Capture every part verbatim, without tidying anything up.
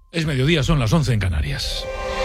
Es mediodía, son las once en Canarias.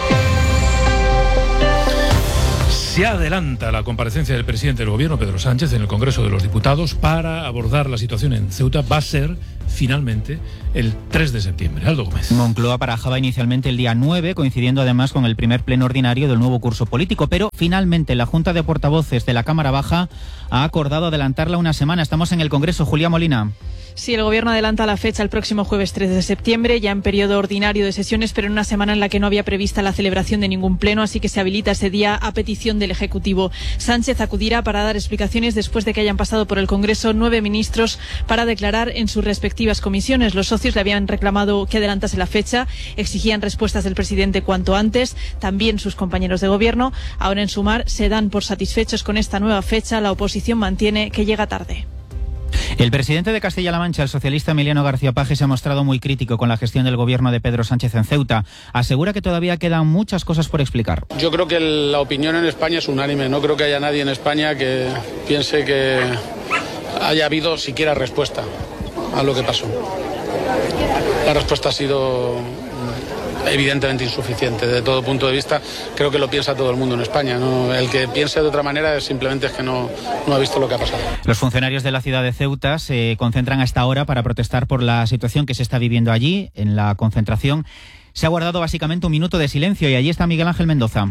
Se adelanta la comparecencia del presidente del Gobierno, Pedro Sánchez, en el Congreso de los Diputados para abordar la situación en Ceuta. Va a ser, finalmente, el tres de septiembre. Aldo Gómez. Moncloa barajaba inicialmente el día nueve, coincidiendo además con el primer pleno ordinario del nuevo curso político, pero finalmente la Junta de Portavoces de la Cámara Baja ha acordado adelantarla una semana. Estamos en el Congreso. Julia Molina. Sí, el Gobierno adelanta la fecha el próximo jueves tres de septiembre, ya en periodo ordinario de sesiones, pero en una semana en la que no había prevista la celebración de ningún pleno, así que se habilita ese día a petición del Ejecutivo. Sánchez acudirá para dar explicaciones después de que hayan pasado por el Congreso nueve ministros para declarar en sus respectivas comisiones. Los socios le habían reclamado que adelantase la fecha, exigían respuestas del presidente cuanto antes, también sus compañeros de Gobierno. Ahora, en Sumar, se dan por satisfechos con esta nueva fecha. La oposición mantiene que llega tarde. El presidente de Castilla-La Mancha, el socialista Emiliano García Paje, se ha mostrado muy crítico con la gestión del gobierno de Pedro Sánchez en Ceuta. Asegura que todavía quedan muchas cosas por explicar. Yo creo que la opinión en España es unánime. No creo que haya nadie en España que piense que haya habido siquiera respuesta a lo que pasó. La respuesta ha sido evidentemente insuficiente desde todo punto de vista. Creo que lo piensa todo el mundo en España, ¿no? El que piense de otra manera es simplemente es que no, no ha visto lo que ha pasado. Los funcionarios de la ciudad de Ceuta se concentran a esta hora para protestar por la situación que se está viviendo allí. En la concentración se ha guardado básicamente un minuto de silencio y allí está Miguel Ángel Mendoza.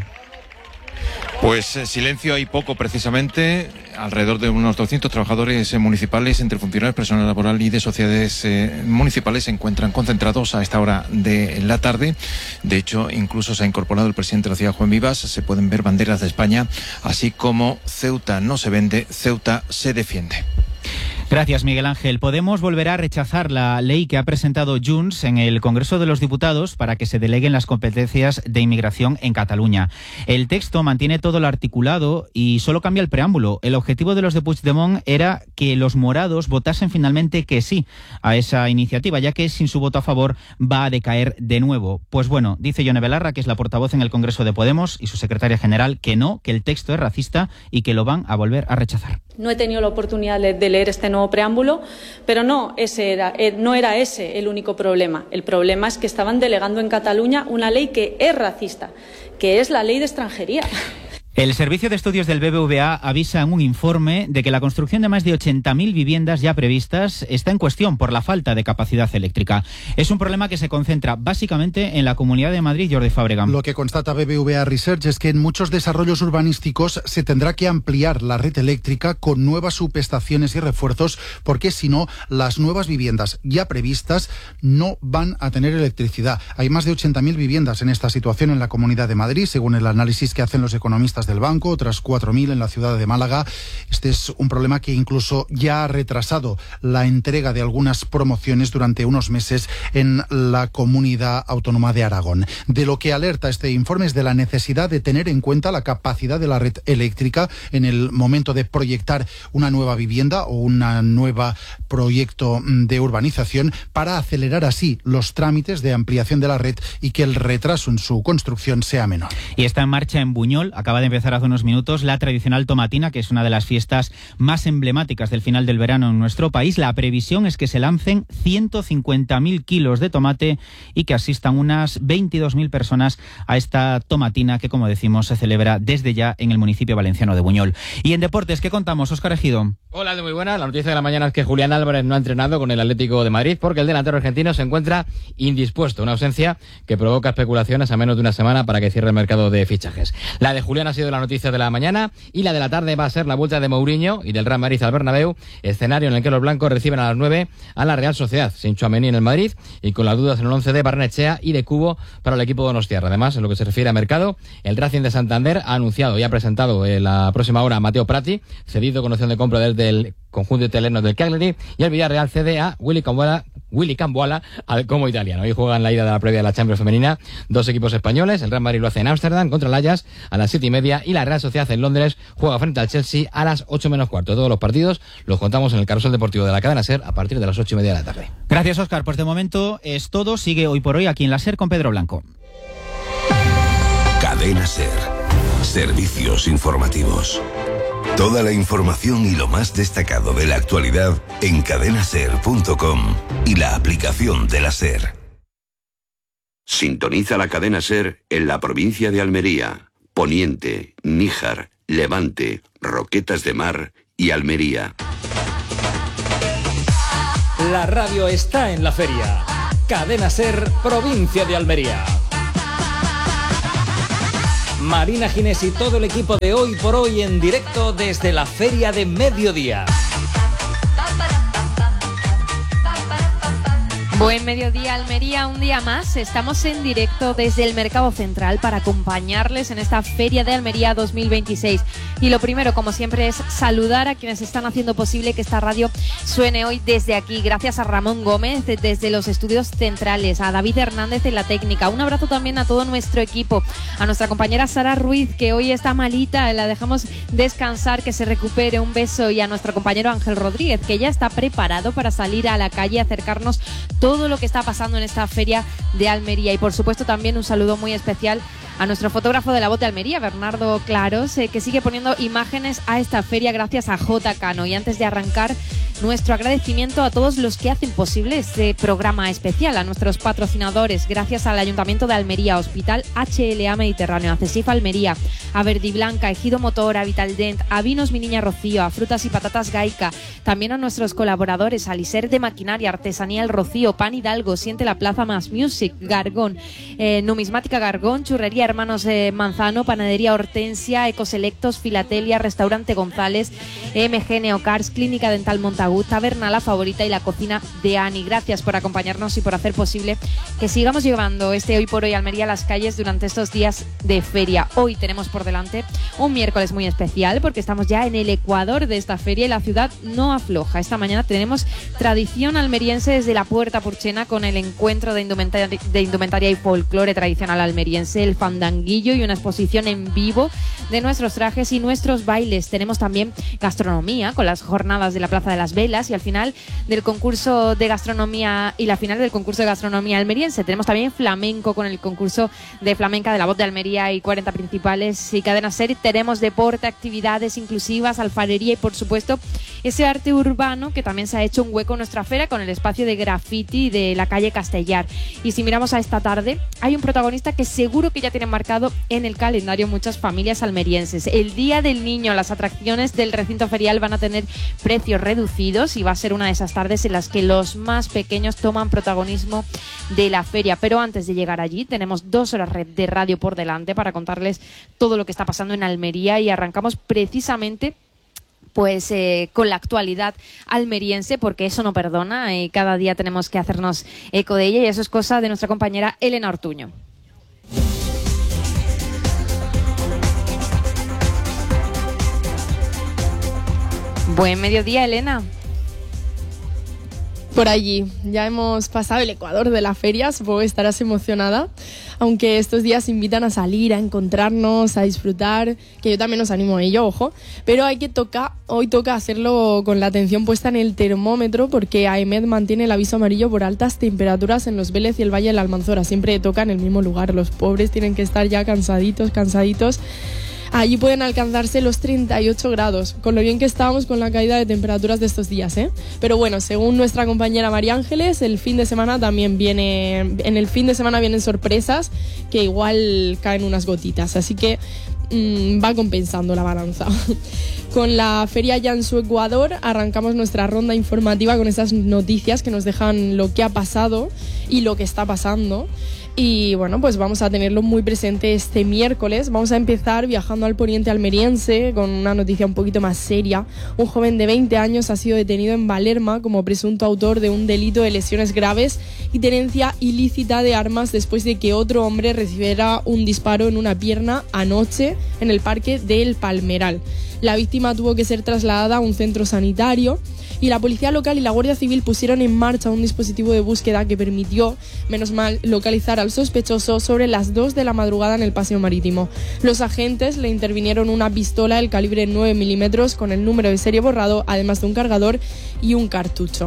Pues eh, silencio hay poco, precisamente. Alrededor de unos doscientos trabajadores eh, municipales, entre funcionarios, personal laboral y de sociedades eh, municipales, se encuentran concentrados a esta hora de la tarde. De hecho, incluso se ha incorporado el presidente de la ciudad, Juan Vivas. Se pueden ver banderas de España, así como Ceuta no se vende, Ceuta se defiende. Gracias, Miguel Ángel. Podemos volver a rechazar la ley que ha presentado Junts en el Congreso de los Diputados para que se deleguen las competencias de inmigración en Cataluña. El texto mantiene todo lo articulado y solo cambia el preámbulo. El objetivo de los de Puigdemont era que los morados votasen finalmente que sí a esa iniciativa, ya que sin su voto a favor va a decaer de nuevo. Pues bueno, dice Yone Belarra, que es la portavoz en el Congreso de Podemos, y su secretaria general, que no, que el texto es racista y que lo van a volver a rechazar. No he tenido la oportunidad de leer este nuevo preámbulo, pero no, ese era, no era ese el único problema. El problema es que estaban delegando en Cataluña una ley que es racista, que es la ley de extranjería. El Servicio de Estudios del B B V A avisa en un informe de que la construcción de más de ochenta mil viviendas ya previstas está en cuestión por la falta de capacidad eléctrica. Es un problema que se concentra básicamente en la Comunidad de Madrid. Jordi Fábregas. Lo que constata B B V A Research es que en muchos desarrollos urbanísticos se tendrá que ampliar la red eléctrica con nuevas subestaciones y refuerzos, porque si no, las nuevas viviendas ya previstas no van a tener electricidad. Hay más de ochenta mil viviendas en esta situación en la Comunidad de Madrid, según el análisis que hacen los economistas del banco, otras cuatro mil en la ciudad de Málaga. Este es un problema que incluso ya ha retrasado la entrega de algunas promociones durante unos meses en la Comunidad Autónoma de Aragón. De lo que alerta este informe es de la necesidad de tener en cuenta la capacidad de la red eléctrica en el momento de proyectar una nueva vivienda o un nuevo proyecto de urbanización, para acelerar así los trámites de ampliación de la red y que el retraso en su construcción sea menor. Y está en marcha en Buñol, acaba de empezar hace unos minutos, la tradicional tomatina, que es una de las fiestas más emblemáticas del final del verano en nuestro país. La previsión es que se lancen ciento cincuenta mil kilos de tomate y que asistan unas veintidós mil personas a esta tomatina que, como decimos, se celebra desde ya en el municipio valenciano de Buñol. Y en deportes, ¿qué contamos, Óscar Ejido? Hola, de muy buena. La noticia de la mañana es que Julián Álvarez no ha entrenado con el Atlético de Madrid porque el delantero argentino se encuentra indispuesto, una ausencia que provoca especulaciones a menos de una semana para que cierre el mercado de fichajes. La de Julián ha sido la noticia de la mañana, y la de la tarde va a ser la vuelta de Mourinho y del Real Madrid al Bernabéu, escenario en el que los blancos reciben a las nueve a la Real Sociedad, sin Tchouaméni en el Madrid y con las dudas en el once de Barrenechea y de Cubo para el equipo donostiarra. Además, en lo que se refiere a mercado, el Racing de Santander ha anunciado y ha presentado en la próxima hora a Mateo Prati, cedido con opción de compra desde el conjunto italiano del Cagliari, y el Villarreal cede a Willy Camboala, Willy Camboala al Como italiano. Hoy juegan la ida de la previa de la Champions femenina dos equipos españoles. El Real Madrid lo hace en Ámsterdam contra el Ajax a las siete y media, y la Real Sociedad en Londres juega frente al Chelsea a las ocho menos cuarto. Todos los partidos los contamos en el Carrusel Deportivo de la cadena SER a partir de las ocho y media de la tarde. Gracias, Óscar. Pues de momento es todo. Sigue Hoy por Hoy aquí en la SER con Pedro Blanco. Cadena SER. Servicios informativos. Toda la información y lo más destacado de la actualidad en cadena ser punto com y la aplicación de la SER. Sintoniza la cadena SER en la provincia de Almería, Poniente, Níjar, Levante, Roquetas de Mar y Almería. La radio está en la feria. Cadena SER, provincia de Almería. Marina Ginés y todo el equipo de Hoy por Hoy en directo desde la Feria de Mediodía. Buen mediodía, Almería, un día más. Estamos en directo desde el Mercado Central para acompañarles en esta Feria de Almería dos mil veintiséis. Y lo primero, como siempre, es saludar a quienes están haciendo posible que esta radio suene hoy desde aquí. Gracias a Ramón Gómez desde los estudios centrales, a David Hernández en la técnica. Un abrazo también a todo nuestro equipo, a nuestra compañera Sara Ruiz, que hoy está malita, la dejamos descansar, que se recupere. Un beso. Y a nuestro compañero Ángel Rodríguez, que ya está preparado para salir a la calle y acercarnos todo lo que está pasando en esta Feria de Almería. Y por supuesto también un saludo muy especial a nuestro fotógrafo de La Voz de Almería, Bernardo Claros, eh, que sigue poniendo imágenes a esta feria gracias a J. Cano. Y antes de arrancar, nuestro agradecimiento a todos los que hacen posible este programa especial, a nuestros patrocinadores, gracias al Ayuntamiento de Almería, Hospital H L A Mediterráneo, a Cesif Almería, a Verdiblanca, Ejido Motor, a Vitaldent, a Vinos Mi Niña Rocío, a Frutas y Patatas Gaica, también a nuestros colaboradores, a Liser de Maquinaria, Artesanía El Rocío, Pan Hidalgo, Siente la Plaza Más Music, Gargón, eh, Numismática Gargón, Churrería Hermanos eh, Manzano, Panadería Hortensia, Ecoselectos, Filatelia, Restaurante González, M G Neocars, Clínica Dental Montagut, Taberna La Favorita y la Cocina de Ani. Gracias por acompañarnos y por hacer posible que sigamos llevando este Hoy por Hoy Almería a las calles durante estos días de feria. Hoy tenemos por delante un miércoles muy especial porque estamos ya en el ecuador de esta feria y la ciudad no afloja. Esta mañana tenemos tradición almeriense desde la Puerta Purchena con el encuentro de indumentaria, de indumentaria y folclore tradicional almeriense, el fandanguillo y una exposición en vivo de nuestros trajes y nuestros bailes. Tenemos también gastronomía con las jornadas de la Plaza de las Velas y al final del concurso de gastronomía y la final del concurso de gastronomía almeriense. Tenemos también flamenco con el concurso de flamenca de La Voz de Almería y cuarenta principales y Cadena SER. Tenemos deporte, actividades inclusivas, alfarería y por supuesto ese arte urbano que también se ha hecho un hueco en nuestra feria con el espacio de graffiti de la calle Castellar. Y si miramos a esta tarde, hay un protagonista que seguro que ya tienen marcado en el calendario muchas familias almerienses. El Día del Niño. Las atracciones del recinto ferial van a tener precios reducidos y va a ser una de esas tardes en las que los más pequeños toman protagonismo de la feria. Pero antes de llegar allí, tenemos dos horas de radio por delante para contarles todo lo que está pasando en Almería y arrancamos precisamente pues eh, con la actualidad almeriense, porque eso no perdona y eh, cada día tenemos que hacernos eco de ella y eso es cosa de nuestra compañera Elena Ortuño. Buen mediodía, Elena. Por allí, ya hemos pasado el Ecuador de la feria, supongo que estarás emocionada, aunque estos días invitan a salir, a encontrarnos, a disfrutar, que yo también os animo a ello, ojo, pero hay que tocar, hoy toca hacerlo con la atención puesta en el termómetro porque AEMET mantiene el aviso amarillo por altas temperaturas en los Vélez y el Valle de la Almanzora, siempre toca en el mismo lugar, los pobres tienen que estar ya cansaditos, cansaditos. Allí pueden alcanzarse los treinta y ocho grados, con lo bien que estábamos con la caída de temperaturas de estos días, ¿eh? Pero bueno, según nuestra compañera María Ángeles, el fin de semana también viene, en el fin de semana vienen sorpresas que igual caen unas gotitas, así que mmm, va compensando la balanza. Con la feria ya en su Ecuador, arrancamos nuestra ronda informativa con esas noticias que nos dejan lo que ha pasado y lo que está pasando. Y bueno, pues vamos a tenerlo muy presente este miércoles. Vamos a empezar viajando al poniente almeriense con una noticia un poquito más seria. Un joven de veinte años ha sido detenido en Valerma como presunto autor de un delito de lesiones graves y tenencia ilícita de armas después de que otro hombre recibiera un disparo en una pierna anoche en el parque del Palmeral. La víctima tuvo que ser trasladada a un centro sanitario y la policía local y la Guardia Civil pusieron en marcha un dispositivo de búsqueda que permitió, menos mal, localizar al sospechoso sobre las dos de la madrugada en el paseo marítimo. Los agentes le intervinieron una pistola del calibre nueve milímetros con el número de serie borrado, además de un cargador y un cartucho.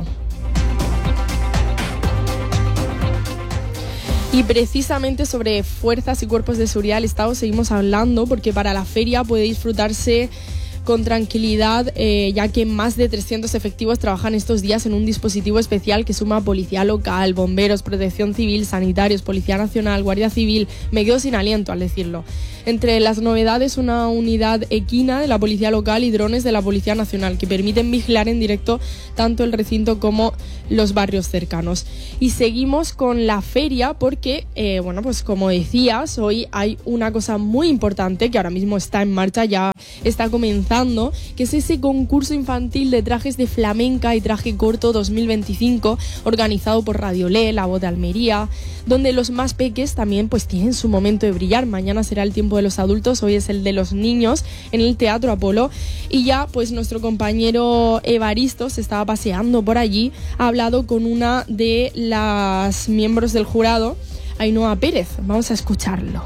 Y precisamente sobre fuerzas y cuerpos de seguridad del Estado seguimos hablando porque para la feria puede disfrutarse con tranquilidad, eh, ya que más de trescientos efectivos trabajan estos días en un dispositivo especial que suma policía local, bomberos, protección civil, sanitarios, policía nacional, guardia civil. Me quedo sin aliento al decirlo. Entre las novedades, una unidad equina de la policía local y drones de la Policía Nacional que permiten vigilar en directo tanto el recinto como los barrios cercanos. Y seguimos con la feria porque, eh, bueno, pues como decías, hoy hay una cosa muy importante que ahora mismo está en marcha, ya está comenzando, que es ese concurso infantil de trajes de flamenca y traje corto dos mil veinticinco, organizado por Radio Le, La Voz de Almería, donde los más peques también pues tienen su momento de brillar. Mañana será el tiempo de los adultos, hoy es el de los niños en el Teatro Apolo, y ya pues nuestro compañero Evaristo se estaba paseando por allí, ha hablado con una de las miembros del jurado, Ainhoa Pérez. Vamos a escucharlo.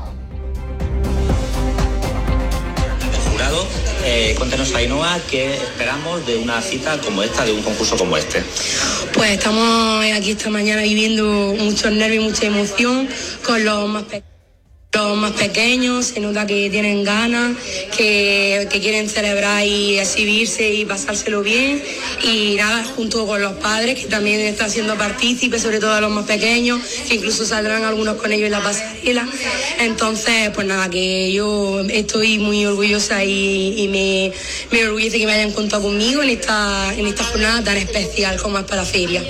Jurado, eh, cuéntanos, Ainhoa, ¿qué esperamos de una cita como esta, de un concurso como este? Pues estamos aquí esta mañana viviendo muchos nervios y mucha emoción con los más pequeños. Los más pequeños se nota que tienen ganas, que, que quieren celebrar y exhibirse y pasárselo bien, y nada, junto con los padres que también están siendo partícipes, sobre todo a los más pequeños, que incluso saldrán algunos con ellos en la pasarela. Entonces, pues nada, que yo estoy muy orgullosa y, y me, me orgullece que me hayan contado conmigo en esta, en esta jornada tan especial como es para la feria.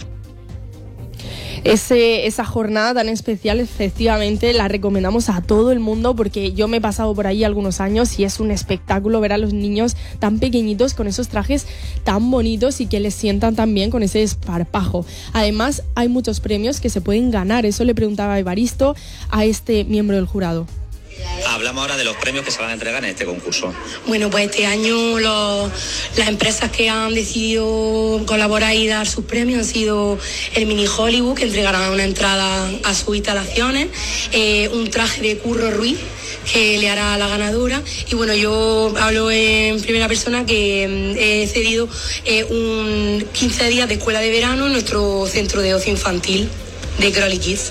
Ese, esa jornada tan especial, efectivamente, la recomendamos a todo el mundo porque yo me he pasado por ahí algunos años y es un espectáculo ver a los niños tan pequeñitos con esos trajes tan bonitos y que les sientan tan bien con ese esparpajo. Además, hay muchos premios que se pueden ganar. Eso le preguntaba Evaristo a este miembro del jurado. Hablamos ahora de los premios que se van a entregar en este concurso. Bueno, pues este año los, las empresas que han decidido colaborar y dar sus premios han sido el Mini Hollywood, que entregará una entrada a sus instalaciones, eh, un traje de Curro Ruiz, que le hará a la ganadora, y bueno, yo hablo en primera persona que he cedido eh, un quince días de escuela de verano en nuestro centro de ocio infantil de Crowley Kids.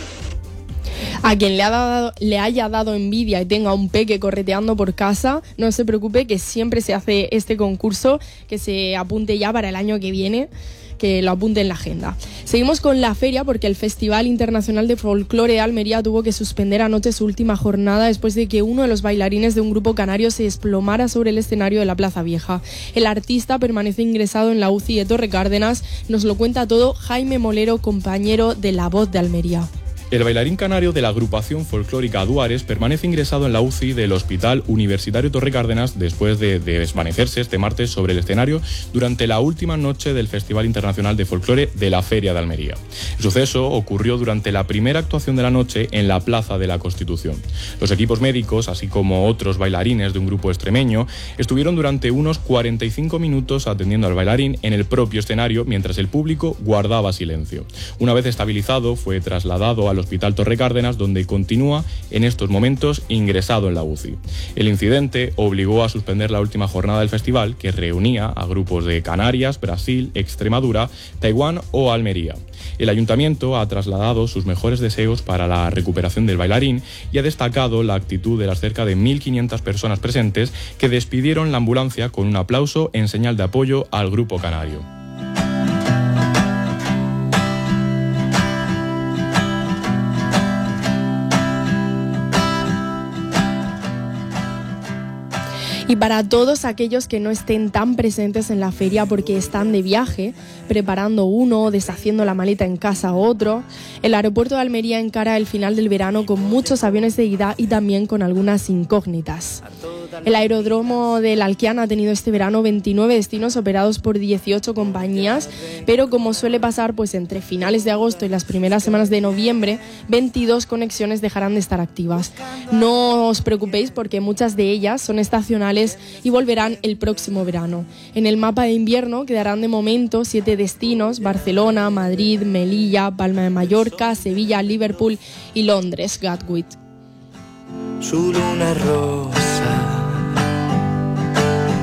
A quien le, ha dado, le haya dado envidia y tenga un peque correteando por casa, no se preocupe, que siempre se hace este concurso, que se apunte ya para el año que viene, que lo apunte en la agenda. Seguimos con la feria porque el Festival Internacional de Folclore de Almería tuvo que suspender anoche su última jornada después de que uno de los bailarines de un grupo canario se desplomara sobre el escenario de la Plaza Vieja. El artista permanece ingresado en la U C I de Torre Cárdenas. Nos lo cuenta todo Jaime Molero, compañero de La Voz de Almería. El bailarín canario de la agrupación folclórica Aduares permanece ingresado en la U C I del Hospital Universitario Torre Cárdenas después de, de desvanecerse este martes sobre el escenario durante la última noche del Festival Internacional de Folclore de la Feria de Almería. El suceso ocurrió durante la primera actuación de la noche en la Plaza de la Constitución. Los equipos médicos, así como otros bailarines de un grupo extremeño, estuvieron durante unos cuarenta y cinco minutos atendiendo al bailarín en el propio escenario mientras el público guardaba silencio. Una vez estabilizado, fue trasladado al Hospital Torre Cárdenas, donde continúa en estos momentos ingresado en la U C I. El incidente obligó a suspender la última jornada del festival, que reunía a grupos de Canarias, Brasil, Extremadura, Taiwán o Almería. El ayuntamiento ha trasladado sus mejores deseos para la recuperación del bailarín y ha destacado la actitud de las cerca de mil quinientas personas presentes que despidieron la ambulancia con un aplauso en señal de apoyo al grupo canario. Y para todos aquellos que no estén tan presentes en la feria porque están de viaje, preparando uno, deshaciendo la maleta en casa otro, el aeropuerto de Almería encara el final del verano con muchos aviones de ida y también con algunas incógnitas. El aeródromo del Alquiana ha tenido este verano veintinueve destinos operados por dieciocho compañías, pero como suele pasar, pues entre finales de agosto y las primeras semanas de noviembre, veintidós conexiones dejarán de estar activas. No os preocupéis porque muchas de ellas son estacionales y volverán el próximo verano. En el mapa de invierno quedarán de momento siete destinos: Barcelona, Madrid, Melilla, Palma de Mallorca, Sevilla, Liverpool y Londres, Gatwick. Su luna rosa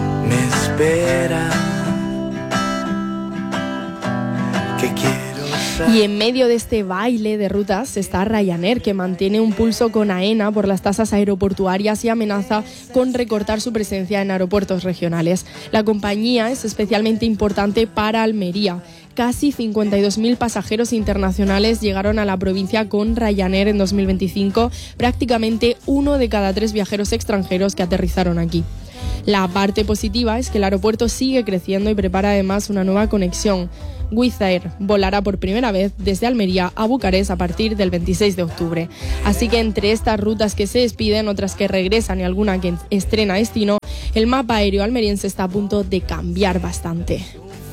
me espera, que quiero Y en medio de este baile de rutas está Ryanair, que mantiene un pulso con AENA por las tasas aeroportuarias y amenaza con recortar su presencia en aeropuertos regionales. La compañía es especialmente importante para Almería. Casi cincuenta y dos mil pasajeros internacionales llegaron a la provincia con Ryanair en dos mil veinticinco, prácticamente uno de cada tres viajeros extranjeros que aterrizaron aquí. La parte positiva es que el aeropuerto sigue creciendo y prepara además una nueva conexión. Wizz Air volará por primera vez desde Almería a Bucarest a partir del veintiséis de octubre. Así que entre estas rutas que se despiden, otras que regresan y alguna que estrena destino, el mapa aéreo almeriense está a punto de cambiar bastante.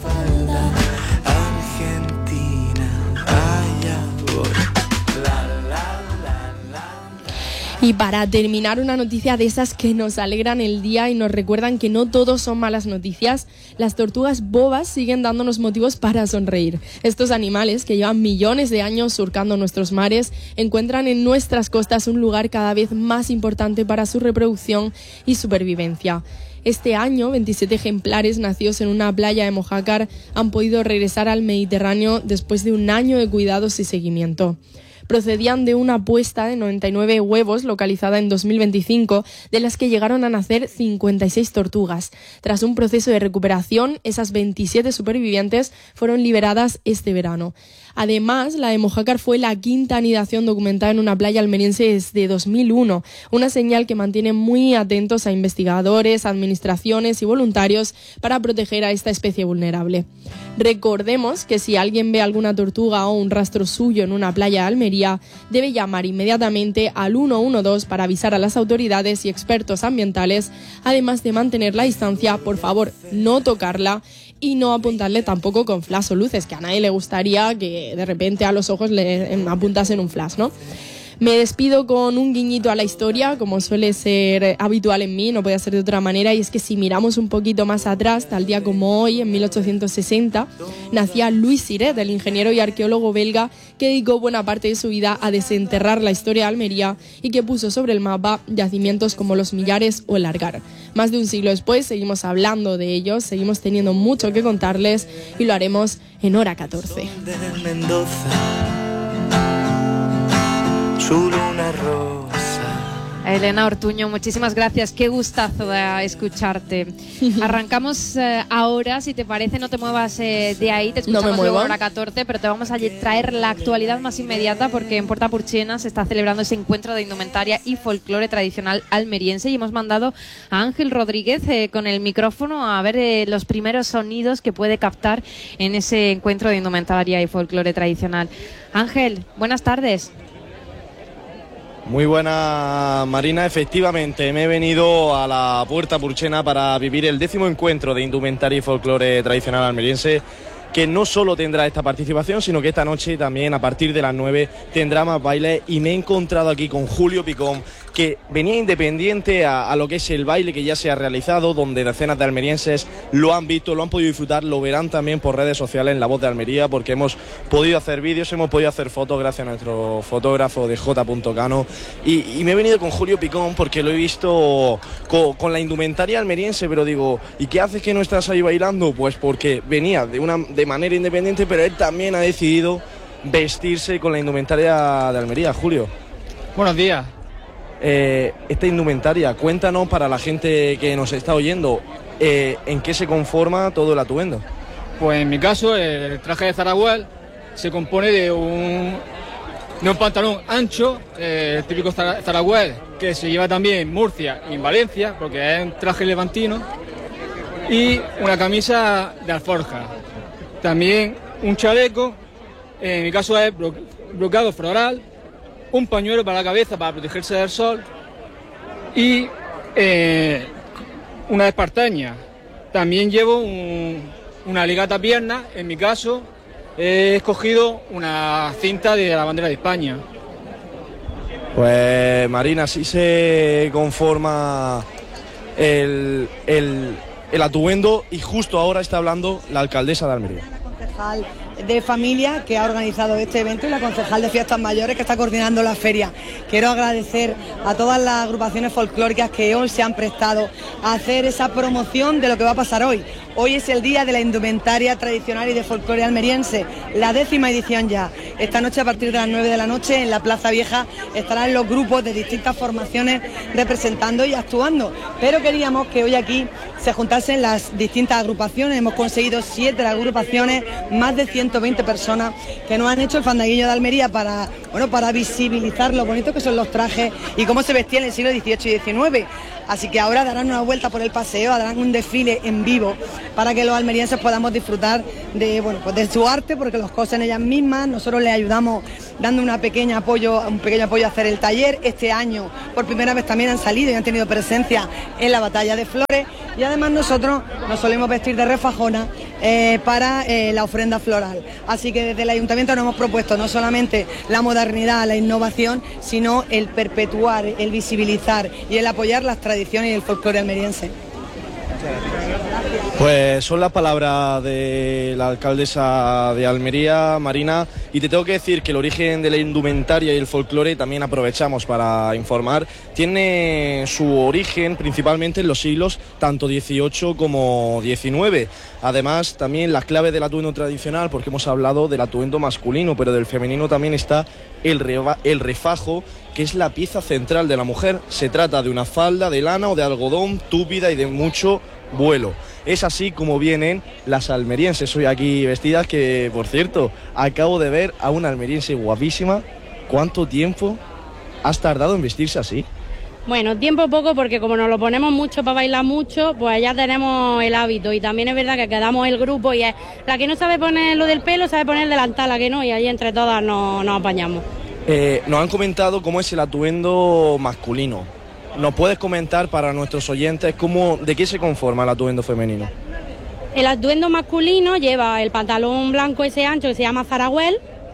Y para terminar, una noticia de esas que nos alegran el día y nos recuerdan que no todos son malas noticias. Las tortugas bobas siguen dándonos motivos para sonreír. Estos animales, que llevan millones de años surcando nuestros mares, encuentran en nuestras costas un lugar cada vez más importante para su reproducción y supervivencia. Este año, veintisiete ejemplares nacidos en una playa de Mojácar han podido regresar al Mediterráneo después de un año de cuidados y seguimiento. Procedían de una puesta de noventa y nueve huevos localizada en dos mil veinticinco, de las que llegaron a nacer cincuenta y seis tortugas. Tras un proceso de recuperación, esas veintisiete supervivientes fueron liberadas este verano. Además, la de Mojácar fue la quinta anidación documentada en una playa almeriense desde dos mil uno, una señal que mantiene muy atentos a investigadores, administraciones y voluntarios para proteger a esta especie vulnerable. Recordemos que si alguien ve alguna tortuga o un rastro suyo en una playa de Almería, debe llamar inmediatamente al uno uno dos para avisar a las autoridades y expertos ambientales, además de mantener la distancia, por favor, no tocarla y no apuntarle tampoco con flash o luces, que a nadie le gustaría que de repente a los ojos le apuntasen un flash, ¿no? Me despido con un guiñito a la historia, como suele ser habitual en mí, no puede ser de otra manera, y es que si miramos un poquito más atrás, tal día como hoy, en mil ochocientos sesenta, nacía Louis Siret, el ingeniero y arqueólogo belga que dedicó buena parte de su vida a desenterrar la historia de Almería y que puso sobre el mapa yacimientos como Los Millares o el Argar. Más de un siglo después seguimos hablando de ellos, seguimos teniendo mucho que contarles y lo haremos en Hora catorce. Su luna rosa. Elena Ortuño, muchísimas gracias. Qué gustazo de escucharte. Arrancamos eh, ahora, si te parece, no te muevas eh, de ahí, te escuchamos no luego a Hora catorce, pero te vamos a traer la actualidad más inmediata porque en Puerta Purchena se está celebrando ese encuentro de indumentaria y folclore tradicional almeriense y hemos mandado a Ángel Rodríguez eh, con el micrófono a ver eh, los primeros sonidos que puede captar en ese encuentro de indumentaria y folclore tradicional. Ángel, buenas tardes. Muy buena, Marina. Efectivamente, me he venido a la Puerta Purchena para vivir el décimo encuentro de indumentaria y folclore tradicional almeriense, que no solo tendrá esta participación, sino que esta noche también a partir de las nueve tendrá más baile. Y me he encontrado aquí con Julio Picón, que venía independiente a, a lo que es el baile que ya se ha realizado, donde decenas de almerienses lo han visto, lo han podido disfrutar, lo verán también por redes sociales en La Voz de Almería, porque hemos podido hacer vídeos, hemos podido hacer fotos gracias a nuestro fotógrafo de J. Cano. Y, y me he venido con Julio Picón porque lo he visto con, con la indumentaria almeriense, pero digo, ¿y qué haces que no estás ahí bailando? Pues porque venía de, una, de manera independiente, pero él también ha decidido vestirse con la indumentaria de Almería. Julio. Buenos días. Eh, esta indumentaria, cuéntanos para la gente que nos está oyendo, eh, ¿en qué se conforma todo el atuendo? Pues en mi caso el traje de Zaragoza se compone de un, de un pantalón ancho, eh, el típico Zaragoza, que se lleva también en Murcia y en Valencia, porque es un traje levantino, y una camisa de alforja. También un chaleco, en mi caso es blo- bloqueado floral, un pañuelo para la cabeza para protegerse del sol y eh, una espartaña. También llevo un, una ligata pierna, en mi caso he escogido una cinta de la bandera de España. Pues Marina, así se conforma el, el, el atuendo y justo ahora está hablando la alcaldesa de Almería. Concejal de familia que ha organizado este evento y la concejal de fiestas mayores que está coordinando la feria. Quiero agradecer a todas las agrupaciones folclóricas que hoy se han prestado a hacer esa promoción de lo que va a pasar hoy. Hoy es el día de la indumentaria tradicional y de folclore almeriense, la décima edición ya. Esta noche a partir de las nueve de la noche en la Plaza Vieja estarán los grupos de distintas formaciones representando y actuando. Pero queríamos que hoy aquí se juntasen las distintas agrupaciones. Hemos conseguido siete agrupaciones, más de ciento veinte personas que nos han hecho el fandanguillo de Almería para, bueno, para visibilizar lo bonito que son los trajes y cómo se vestían en el siglo dieciocho y diecinueve. Así que ahora darán una vuelta por el paseo, harán un desfile en vivo para que los almerienses podamos disfrutar de, bueno, pues de su arte, porque los cosen ellas mismas. Nosotros les ayudamos dando una pequeña apoyo, un pequeño apoyo a hacer el taller. Este año por primera vez también han salido y han tenido presencia en la Batalla de Flores, y además nosotros nos solemos vestir de refajona eh, para eh, la ofrenda floral. Así que desde el ayuntamiento nos hemos propuesto no solamente la modernidad, la innovación, sino el perpetuar, el visibilizar y el apoyar las tradiciones y el folclore almeriense. Pues son las palabras de la alcaldesa de Almería, Marina, y te tengo que decir que el origen de la indumentaria y el folclore, también aprovechamos para informar, tiene su origen principalmente en los siglos tanto dieciocho como diecinueve. Además, también las claves del atuendo tradicional, porque hemos hablado del atuendo masculino, pero del femenino también está el, reba, el refajo, que es la pieza central de la mujer. Se trata de una falda de lana o de algodón túpida y de mucho vuelo. Es así como vienen las almerienses hoy aquí vestidas, que por cierto, acabo de ver a una almeriense guapísima. ¿Cuánto tiempo has tardado en vestirse así? Bueno, tiempo poco, porque como nos lo ponemos mucho para bailar mucho, pues ya tenemos el hábito, y también es verdad que quedamos el grupo y es la que no sabe poner lo del pelo, sabe poner el delantal, la que no, y ahí entre todas nos, nos apañamos. Eh, nos han comentado cómo es el atuendo masculino. ¿Nos puedes comentar para nuestros oyentes cómo, de qué se conforma el atuendo femenino? El atuendo masculino lleva el pantalón blanco ese ancho que se llama zaragüel,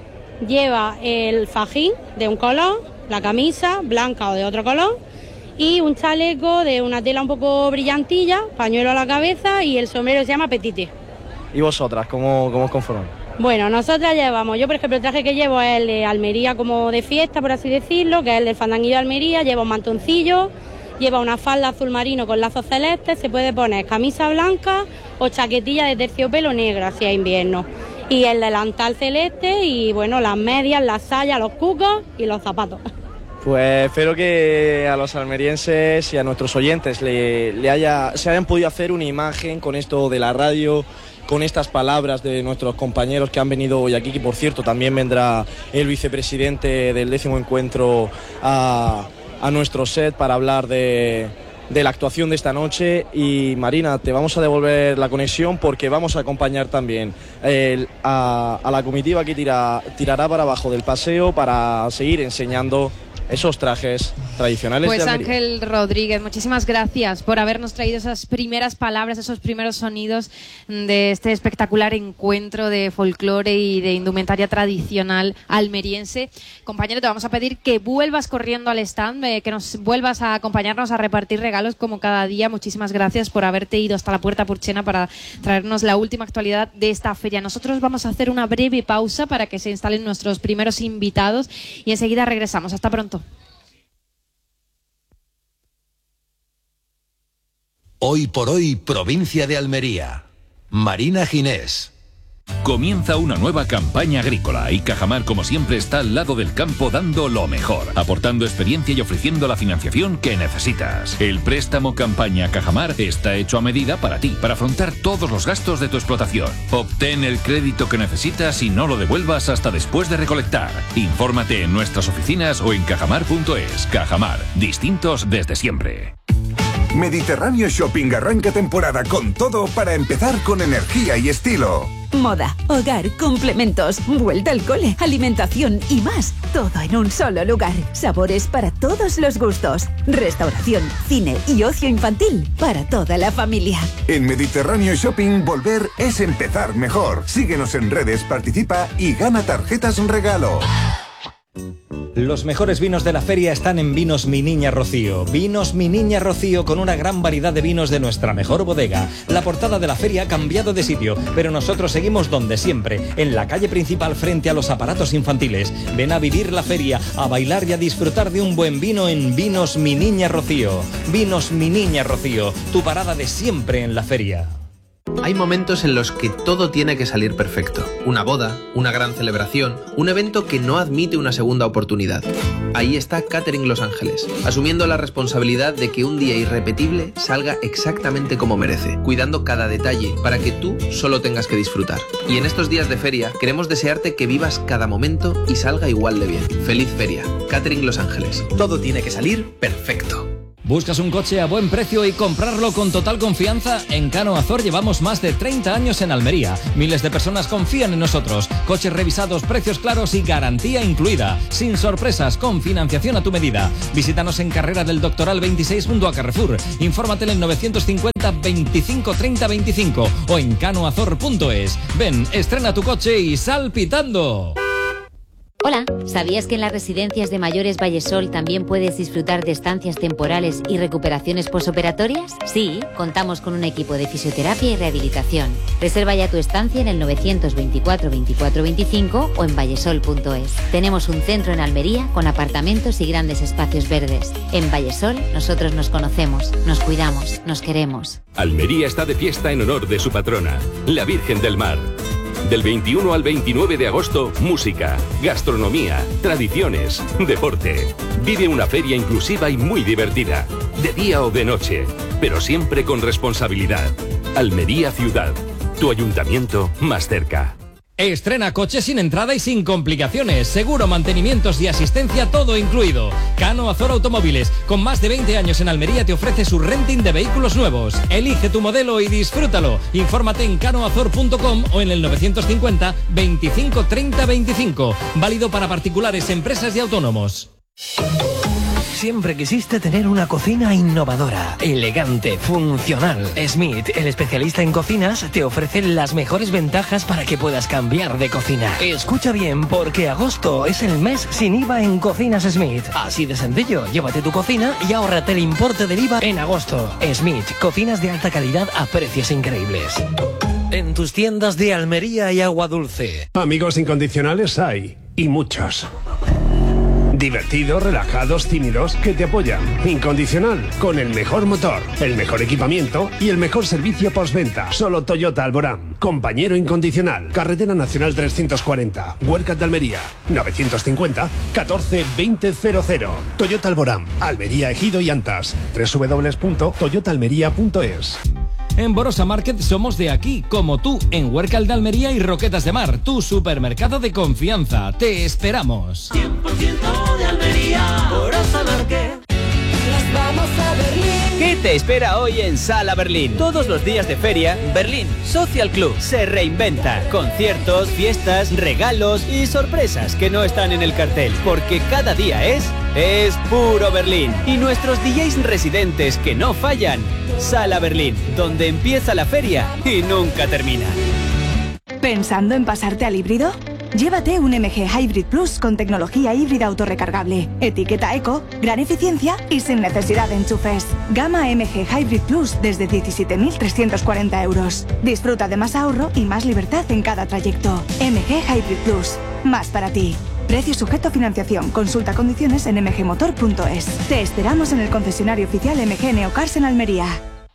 lleva el fajín de un color, la camisa blanca o de otro color y un chaleco de una tela un poco brillantilla, pañuelo a la cabeza, y el sombrero se llama petite. ¿Y vosotras cómo, cómo os conformáis? Bueno, nosotras llevamos, yo por ejemplo el traje que llevo es el de Almería como de fiesta, por así decirlo, que es el del fandanguillo de Almería. Lleva un mantoncillo, lleva una falda azul marino con lazos celestes, se puede poner camisa blanca o chaquetilla de terciopelo negra si es invierno, y el delantal celeste, y bueno, las medias, las sayas, los cucos y los zapatos. Pues espero que a los almerienses y a nuestros oyentes le, le haya, se hayan podido hacer una imagen con esto de la radio, con estas palabras de nuestros compañeros que han venido hoy aquí, que por cierto también vendrá el vicepresidente del décimo encuentro a, a nuestro set para hablar de, de la actuación de esta noche. Y Marina, te vamos a devolver la conexión porque vamos a acompañar también el, a, a la comitiva que tira, tirará para abajo del paseo para seguir enseñando esos trajes tradicionales. Pues de Almería. Ángel Rodríguez, muchísimas gracias por habernos traído esas primeras palabras, esos primeros sonidos de este espectacular encuentro de folclore y de indumentaria tradicional almeriense. Compañero, te vamos a pedir que vuelvas corriendo al stand, eh, que nos vuelvas a acompañarnos a repartir regalos como cada día. Muchísimas gracias por haberte ido hasta la Puerta Purchena para traernos la última actualidad de esta feria. Nosotros vamos a hacer una breve pausa para que se instalen nuestros primeros invitados y enseguida regresamos. Hasta pronto. Hoy por hoy, provincia de Almería. Marina Ginés. Comienza una nueva campaña agrícola y Cajamar, como siempre, está al lado del campo dando lo mejor, aportando experiencia y ofreciendo la financiación que necesitas. El préstamo Campaña Cajamar está hecho a medida para ti, para afrontar todos los gastos de tu explotación. Obtén el crédito que necesitas y no lo devuelvas hasta después de recolectar. Infórmate en nuestras oficinas o en cajamar punto es. Cajamar, distintos desde siempre. Mediterráneo Shopping arranca temporada con todo para empezar con energía y estilo. Moda, hogar, complementos, vuelta al cole, alimentación y más. Todo en un solo lugar. Sabores para todos los gustos. Restauración, cine y ocio infantil para toda la familia. En Mediterráneo Shopping, volver es empezar mejor. Síguenos en redes, participa y gana tarjetas regalo. Los mejores vinos de la feria están en Vinos Mi Niña Rocío. Vinos Mi Niña Rocío, con una gran variedad de vinos de nuestra mejor bodega. La portada de la feria ha cambiado de sitio, pero nosotros seguimos donde siempre, en la calle principal frente a los aparatos infantiles. Ven a vivir la feria, a bailar y a disfrutar de un buen vino en Vinos Mi Niña Rocío. Vinos Mi Niña Rocío, tu parada de siempre en la feria. Hay momentos en los que todo tiene que salir perfecto. Una boda, una gran celebración, un evento que no admite una segunda oportunidad. Ahí está Catering Los Ángeles, asumiendo la responsabilidad de que un día irrepetible salga exactamente como merece, cuidando cada detalle para que tú solo tengas que disfrutar. Y en estos días de feria queremos desearte que vivas cada momento y salga igual de bien. Feliz feria. Catering Los Ángeles. Todo tiene que salir perfecto. ¿Buscas un coche a buen precio y comprarlo con total confianza? En Cano Azor llevamos más de treinta años en Almería. Miles de personas confían en nosotros. Coches revisados, precios claros y garantía incluida. Sin sorpresas, con financiación a tu medida. Visítanos en Carrera del Doctoral veintiséis junto a Carrefour. Infórmate en el novecientos cincuenta veinticinco treinta veinticinco o en canoazor punto es. Ven, estrena tu coche y sal pitando. Hola, ¿sabías que en las residencias de mayores Vallesol también puedes disfrutar de estancias temporales y recuperaciones posoperatorias? Sí, contamos con un equipo de fisioterapia y rehabilitación. Reserva ya tu estancia en el novecientos veinticuatro veinticuatro veinticinco o en vallesol punto es. Tenemos un centro en Almería con apartamentos y grandes espacios verdes. En Vallesol nosotros nos conocemos, nos cuidamos, nos queremos. Almería está de fiesta en honor de su patrona, la Virgen del Mar. Del veintiuno al veintinueve de agosto, música, gastronomía, tradiciones, deporte. Vive una feria inclusiva y muy divertida, de día o de noche, pero siempre con responsabilidad. Almería Ciudad, tu ayuntamiento más cerca. Estrena coche sin entrada y sin complicaciones. Seguro, mantenimientos y asistencia todo incluido. Cano Azor Automóviles, con más de veinte años en Almería, te ofrece su renting de vehículos nuevos. Elige tu modelo y disfrútalo. Infórmate en canoazor punto com o en el novecientos cincuenta veinticinco treinta veinticinco. Válido para particulares, empresas y autónomos. Siempre quisiste tener una cocina innovadora, elegante, funcional. Smith, el especialista en cocinas, te ofrece las mejores ventajas para que puedas cambiar de cocina. Escucha bien, porque agosto es el mes sin I V A en Cocinas Smith. Así de sencillo, llévate tu cocina y ahórrate el importe del I V A en agosto. Smith, cocinas de alta calidad a precios increíbles. En tus tiendas de Almería y Agua Dulce. Amigos incondicionales hay, y muchos. Divertidos, relajados, tímidos, que te apoyan. Incondicional, con el mejor motor, el mejor equipamiento y el mejor servicio postventa. Solo Toyota Alborán. Compañero incondicional. Carretera Nacional trescientos cuarenta. Huercat de Almería. novecientos cincuenta catorce veinte cero cero. Toyota Alborán. Almería, Ejido y Antas. doble u doble u doble u punto toyota almería punto es. En Borosa Market somos de aquí, como tú, en Huércal de Almería y Roquetas de Mar, tu supermercado de confianza. Te esperamos. cien por ciento de Almería, Borosa Market. Nos vamos a Berlín. ¿Qué te espera hoy en Sala Berlín? Todos los días de feria, Berlín Social Club se reinventa. Conciertos, fiestas, regalos y sorpresas que no están en el cartel. Porque cada día es... es puro Berlín. Y nuestros D Js residentes que no fallan. Sala Berlín, donde empieza la feria y nunca termina. ¿Pensando en pasarte al híbrido? Llévate un M G Hybrid Plus con tecnología híbrida autorrecargable, etiqueta eco, gran eficiencia y sin necesidad de enchufes. Gama M G Hybrid Plus desde diecisiete mil trescientos cuarenta euros. Disfruta de más ahorro y más libertad en cada trayecto. M G Hybrid Plus, más para ti. Precio sujeto a financiación. Consulta condiciones en m g motor punto es. Te esperamos en el concesionario oficial M G Neocars en Almería.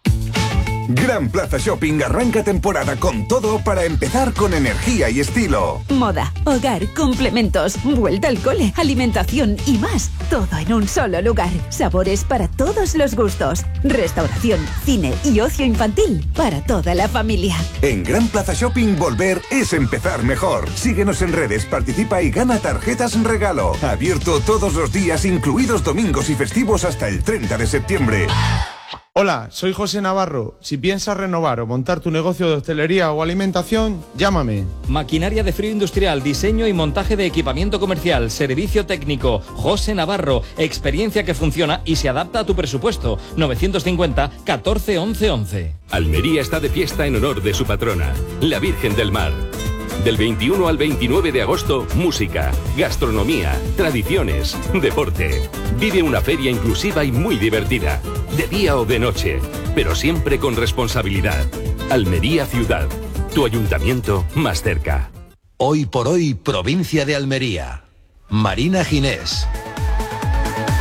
Gran Plaza Shopping arranca temporada con todo para empezar con energía y estilo. Moda, hogar, complementos, vuelta al cole, alimentación y más. Todo en un solo lugar. Sabores para todos los gustos. Restauración, cine y ocio infantil para toda la familia. En Gran Plaza Shopping volver es empezar mejor. Síguenos en redes, participa y gana tarjetas regalo. Abierto todos los días, incluidos domingos y festivos hasta el treinta de septiembre. Hola, soy José Navarro. Si piensas renovar o montar tu negocio de hostelería o alimentación, llámame. Maquinaria de frío industrial, diseño y montaje de equipamiento comercial, servicio técnico. José Navarro, experiencia que funciona y se adapta a tu presupuesto. novecientos cincuenta catorce once once. Almería está de fiesta en honor de su patrona, la Virgen del Mar. Del veintiuno al veintinueve de agosto, música, gastronomía, tradiciones, deporte. Vive una feria inclusiva y muy divertida, de día o de noche, pero siempre con responsabilidad. Almería Ciudad, tu ayuntamiento más cerca. Hoy por hoy, provincia de Almería. Marina Ginés.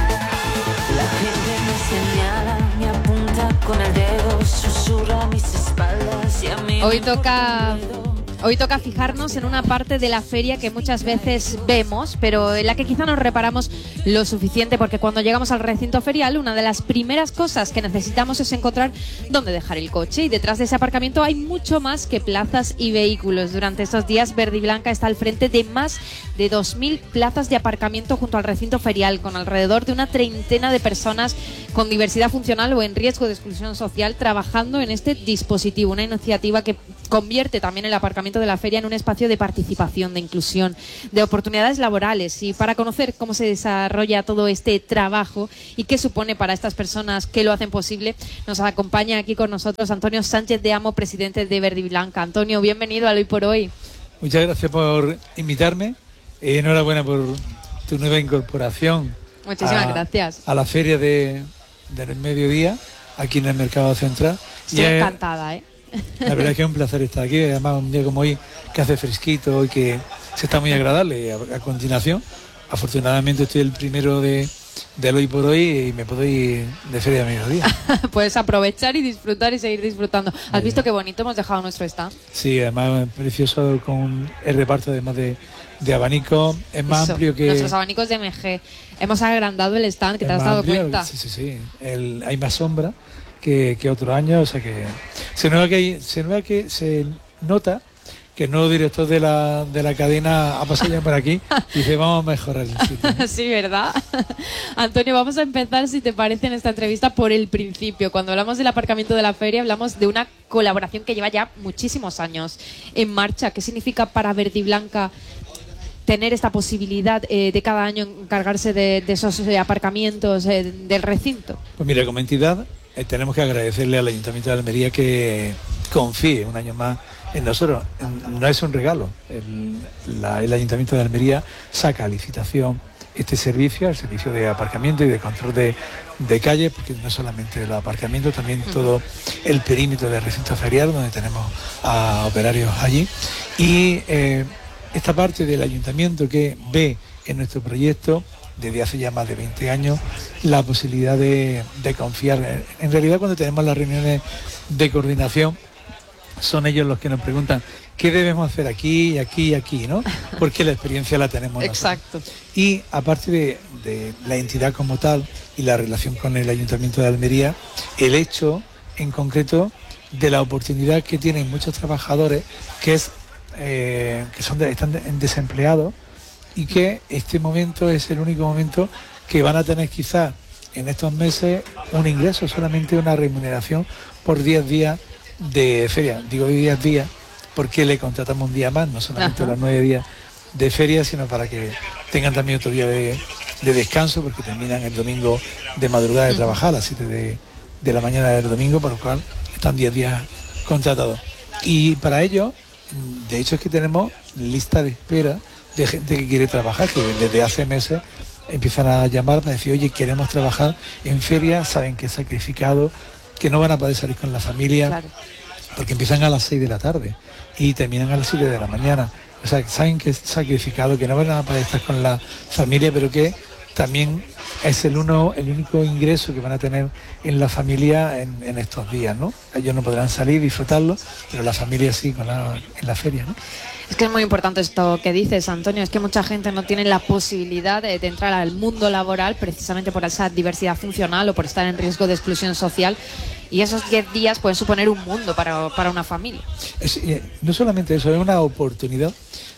La gente me señala, me apunta con el dedo, susurra mis espaldas. espaldas y a mí Hoy toca... Hoy toca fijarnos en una parte de la feria que muchas veces vemos, pero en la que quizá no reparamos lo suficiente, porque cuando llegamos al recinto ferial, una de las primeras cosas que necesitamos es encontrar dónde dejar el coche, y detrás de ese aparcamiento hay mucho más que plazas y vehículos. Durante estos días, Verde y Blanca está al frente de más de dos mil plazas de aparcamiento junto al recinto ferial, con alrededor de una treintena de personas con diversidad funcional o en riesgo de exclusión social trabajando en este dispositivo, una iniciativa que convierte también el aparcamiento de la feria en un espacio de participación, de inclusión, de oportunidades laborales. Y para conocer cómo se desarrolla todo este trabajo y qué supone para estas personas que lo hacen posible, nos acompaña aquí con nosotros Antonio Sánchez de Amo, presidente de Verde y Blanca. Antonio, bienvenido a Hoy por Hoy. Muchas gracias por invitarme. Eh, enhorabuena por tu nueva incorporación. Muchísimas a, gracias. A la feria de, del mediodía, aquí en el Mercado Central. Estoy y encantada, ¿eh? La verdad es que es un placer estar aquí, además un día como hoy que hace fresquito y que se está muy agradable. A, a continuación, afortunadamente estoy el primero de, del Hoy por Hoy y me puedo ir de feria de mediodía. Puedes aprovechar y disfrutar y seguir disfrutando. ¿Has visto qué bonito hemos dejado nuestro stand? Sí, además precioso, con el reparto además de, de abanico, es más Eso, amplio que... Nuestros abanicos de M G. Hemos agrandado el stand, que te has dado amplio, cuenta. Sí, sí, sí. El, hay más sombra que, que otro año, o sea que se nota que hay, se nota que se nota que el nuevo director de la, de la cadena ha pasado ya por aquí y dice vamos a mejorar el sitio. Sí, ¿verdad? Antonio, vamos a empezar, si te parece, en esta entrevista por el principio. Cuando hablamos del aparcamiento de la feria, hablamos de una colaboración que lleva ya muchísimos años en marcha. ¿Qué significa para Verde y Blanca tener esta posibilidad eh, de cada año encargarse de, de esos eh, aparcamientos eh, del recinto? Pues mira, como entidad eh, tenemos que agradecerle al Ayuntamiento de Almería que confíe un año más en nosotros. No es un regalo. El, la, el Ayuntamiento de Almería saca a licitación este servicio, el servicio de aparcamiento y de control de, de calle, porque no solamente el aparcamiento, también todo el perímetro del recinto ferial, donde tenemos a operarios allí. Y eh, esta parte del Ayuntamiento que ve en nuestro proyecto, desde hace ya más de veinte años, la posibilidad de, de confiar. En realidad, cuando tenemos las reuniones de coordinación, son ellos los que nos preguntan qué debemos hacer aquí, aquí y aquí, ¿no? Porque la experiencia la tenemos nosotros. Exacto. Y aparte de, de la entidad como tal y la relación con el Ayuntamiento de Almería, el hecho en concreto de la oportunidad que tienen muchos trabajadores que es eh, que son de, están de, desempleados y que este momento es el único momento que van a tener quizás en estos meses un ingreso, solamente una remuneración por diez días de feria. Digo diez días porque le contratamos un día más, no solamente Ajá. los nueve días de feria, sino para que tengan también otro día de, de descanso, porque terminan el domingo de madrugada de trabajar a las siete de, de la mañana del domingo, por lo cual están diez días contratados. Y para ello, de hecho es que tenemos lista de espera de gente que quiere trabajar, que desde hace meses empiezan a llamar para decir, oye, queremos trabajar en feria, saben que es sacrificado, que no van a poder salir con la familia, claro, porque empiezan a las seis de la tarde y terminan a las siete de la mañana. O sea, saben que es sacrificado, que no van a poder estar con la familia, pero que también es el uno, el único ingreso que van a tener en la familia en, en estos días, ¿no? Ellos no podrán salir, disfrutarlo, pero la familia sí, con la, en la feria, ¿no? Es que es muy importante esto que dices, Antonio, es que mucha gente no tiene la posibilidad de, de entrar al mundo laboral precisamente por esa diversidad funcional o por estar en riesgo de exclusión social, y esos diez días pueden suponer un mundo para, para una familia. Es, eh, no solamente eso, es una oportunidad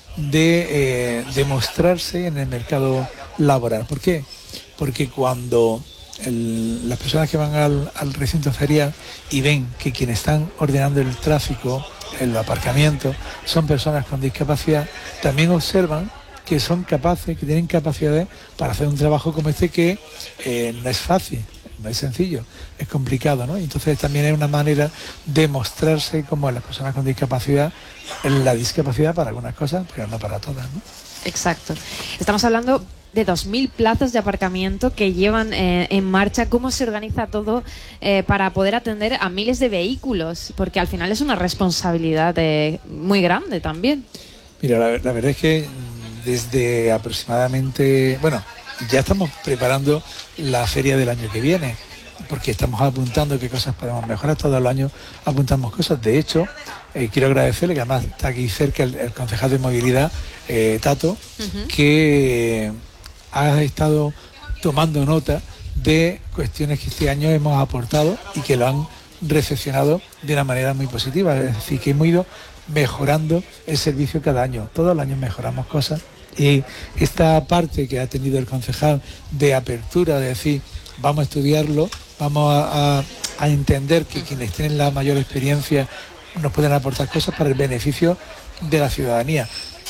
de eh, demostrarse en el mercado laboral. ¿Por qué? Porque cuando el, las personas que van al, al recinto ferial y ven que quienes están ordenando el tráfico, el aparcamiento, son personas con discapacidad, también observan que son capaces, que tienen capacidades para hacer un trabajo como este, que eh, no es fácil, no es sencillo, es complicado, ¿no? Entonces también es una manera de mostrarse como las personas con discapacidad, en la discapacidad para algunas cosas, pero no para todas, ¿no? Exacto. Estamos hablando de dos mil plazas de aparcamiento que llevan eh, en marcha. ¿Cómo se organiza todo eh, para poder atender a miles de vehículos? Porque al final es una responsabilidad eh, muy grande también. Mira, la, la verdad es que desde aproximadamente, bueno, ya estamos preparando la feria del año que viene. porque estamos apuntando qué cosas podemos mejorar, todos los años apuntamos cosas. De hecho, eh, quiero agradecerle, que además está aquí cerca el, el concejal de movilidad, eh, Tato, uh-huh. que eh, ha estado tomando nota de cuestiones que este año hemos aportado y que lo han recepcionado de una manera muy positiva. Es decir, que hemos ido mejorando el servicio cada año. Todos los años mejoramos cosas, y esta parte que ha tenido el concejal de apertura, de decir, vamos a estudiarlo, vamos a, a, a entender que quienes tienen la mayor experiencia nos pueden aportar cosas para el beneficio de la ciudadanía.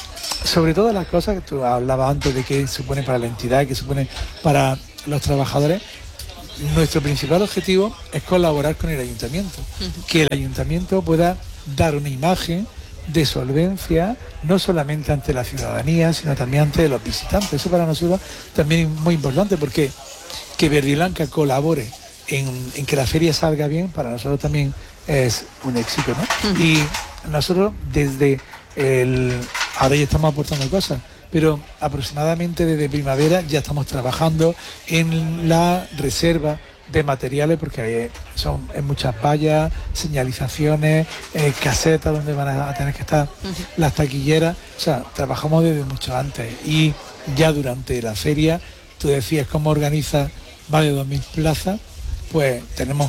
Sobre todas las cosas que tú hablabas antes de qué supone para la entidad, qué supone para los trabajadores, nuestro principal objetivo es colaborar con el ayuntamiento, uh-huh. que el ayuntamiento pueda dar una imagen de solvencia, no solamente ante la ciudadanía, sino también ante los visitantes. Eso para nosotros también es muy importante, porque que Verde y Blanca colabore en, en que la feria salga bien, para nosotros también es un éxito, ¿no? Uh-huh. Y nosotros desde el... ahora ya estamos aportando cosas, pero aproximadamente desde primavera ya estamos trabajando en la reserva de materiales, porque hay, son en muchas vallas, señalizaciones, eh, casetas donde van a tener que estar uh-huh. las taquilleras. O sea, trabajamos desde mucho antes, y ya durante la feria, tú decías cómo organiza más de dos mil plazas, pues tenemos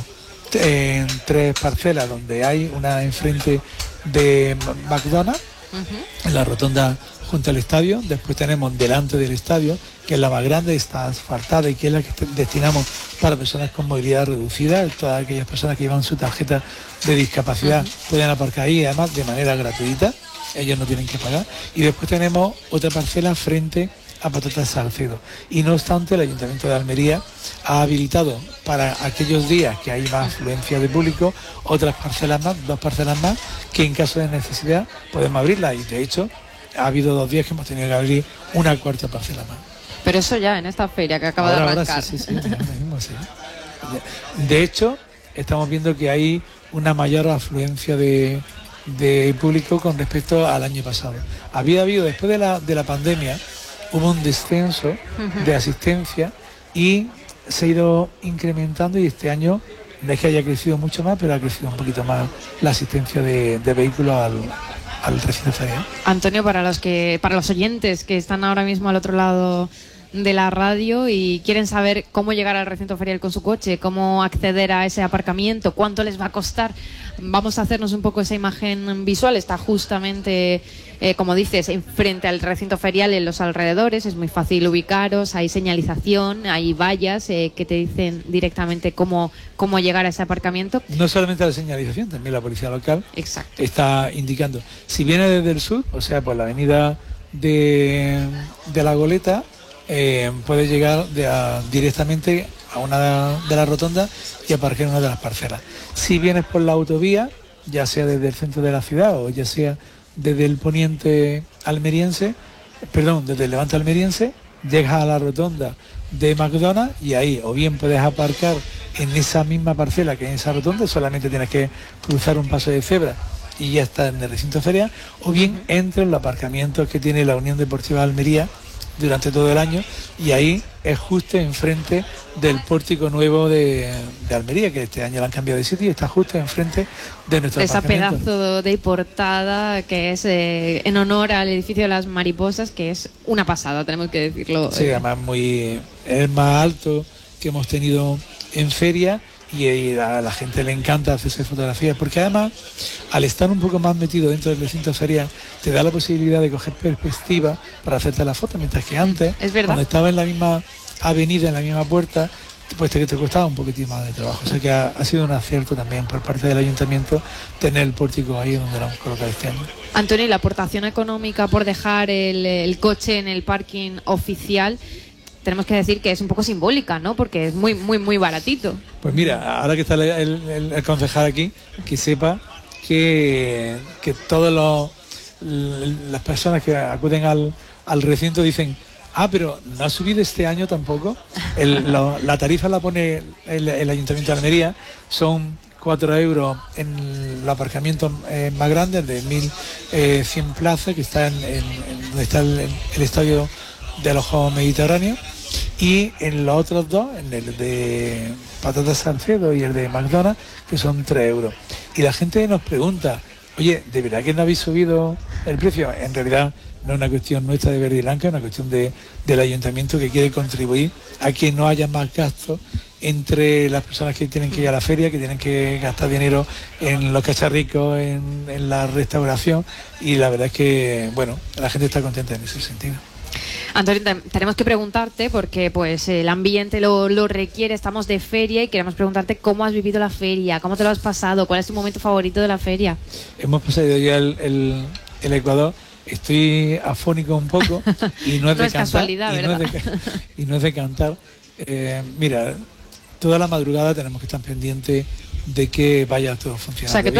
eh, tres parcelas, donde hay una enfrente de McDonald's, uh-huh. en la rotonda junto al estadio. Después tenemos delante del estadio, que es la más grande, está asfaltada y que es la que destinamos para personas con movilidad reducida. Todas aquellas personas que llevan su tarjeta de discapacidad uh-huh. pueden aparcar ahí, además de manera gratuita, ellos no tienen que pagar. Y después tenemos otra parcela frente a Patatas Salcedo. Y no obstante, el Ayuntamiento de Almería ha habilitado para aquellos días que hay más afluencia de público otras parcelas más, dos parcelas más, que en caso de necesidad podemos abrirlas, y de hecho ha habido dos días que hemos tenido que abrir una cuarta parcela más. Pero eso ya en esta feria que acaba ahora, de arrancar. Ahora sí, sí, sí, mismo, sí. De hecho, estamos viendo que hay una mayor afluencia de, de público con respecto al año pasado. Había habido, después de la, de la pandemia, hubo un descenso uh-huh. de asistencia, y se ha ido incrementando, y este año no es que haya crecido mucho más, pero ha crecido un poquito más la asistencia de, de vehículos al, al recinto ferial. Antonio, para los que, para los oyentes que están ahora mismo al otro lado de la radio y quieren saber cómo llegar al recinto ferial con su coche, cómo acceder a ese aparcamiento, cuánto les va a costar, vamos a hacernos un poco esa imagen visual. Está justamente, eh, como dices, frente al recinto ferial, en los alrededores, es muy fácil ubicaros, hay señalización, hay vallas eh, que te dicen directamente cómo, cómo llegar a ese aparcamiento. No solamente la señalización, también la policía local Exacto. está indicando. Si viene desde el sur, o sea, por la avenida de, de la Goleta, Eh, puede llegar de a, directamente a una de las rotondas y aparcar en una de las parcelas. Si vienes por la autovía, ya sea desde el centro de la ciudad o ya sea desde el poniente almeriense, perdón, desde el levante almeriense, llegas a la rotonda de McDonald's, y ahí o bien puedes aparcar en esa misma parcela que en esa rotonda, solamente tienes que cruzar un paso de cebra y ya está en el recinto ferial, o bien entra en los aparcamientos que tiene la Unión Deportiva de Almería durante todo el año, y ahí es justo enfrente del pórtico nuevo de, de Almería, que este año lo han cambiado de sitio, y está justo enfrente de nuestro esa aparcamiento. pedazo de portada que es eh, en honor al edificio de las mariposas, que es una pasada, tenemos que decirlo. Sí, además muy, es el más alto que hemos tenido en feria, y, y a la gente le encanta hacerse fotografías, porque además, al estar un poco más metido dentro del recinto ferial, te da la posibilidad de coger perspectiva para hacerte la foto, mientras que antes, es verdad, cuando estaba en la misma avenida, en la misma puerta, pues te, te costaba un poquitín más de trabajo. O sea que ha, ha sido un acierto también por parte del ayuntamiento tener el pórtico ahí donde lo hemos colocado este año. Antonio, la aportación económica por dejar el, el coche en el parking oficial, tenemos que decir que es un poco simbólica, ¿no? Porque es muy, muy, muy baratito. Pues mira, ahora que está el, el, el concejal aquí, que sepa que, que todas las personas que acuden al, al recinto dicen: ah, pero no ha subido este año tampoco. El, la, la tarifa la pone el, el Ayuntamiento de Almería, son cuatro euros en el aparcamiento eh, más grande, de mil cien plazas, que está en, en, en donde está el, el estadio de los Juegos Mediterráneos, y en los otros dos, en el de Patatas Salcedo y el de McDonald's, que son tres euros. Y la gente nos pregunta, oye, ¿de verdad que no habéis subido el precio? En realidad no es una cuestión nuestra de Verde y Blanca, es una cuestión de, del ayuntamiento que quiere contribuir a que no haya más gastos entre las personas que tienen que ir a la feria, que tienen que gastar dinero en los cacharricos, en, en la restauración, y la verdad es que, bueno, la gente está contenta en ese sentido. Antonio, tenemos que preguntarte, porque pues el ambiente lo, lo requiere, estamos de feria y queremos preguntarte cómo has vivido la feria, cómo te lo has pasado, cuál es tu momento favorito de la feria. Hemos pasado ya el, el, el Ecuador, estoy afónico un poco y no es no de es cantar, casualidad, y, ¿verdad? no es de, y no es de cantar. Eh, mira, toda la madrugada tenemos que estar pendientes de que vaya todo funcionando. O sea, que bien.